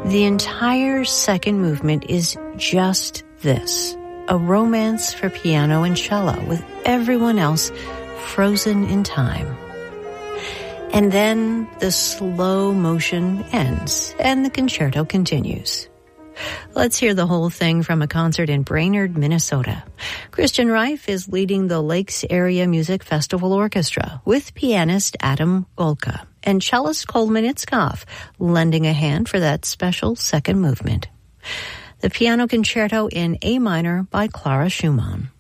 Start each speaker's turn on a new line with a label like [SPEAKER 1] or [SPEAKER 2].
[SPEAKER 1] The entire second movement is just this, a romance for piano and cello with everyone else frozen in time. And then the slow motion ends and the concerto continues. Let's hear the whole thing from a concert in Brainerd, Minnesota. Christian Reif is leading the Lakes Area Music Festival Orchestra with pianist Adam Golka and cellist Coleman Itzkoff lending a hand for that special second movement. The piano concerto in A minor by Clara Schumann.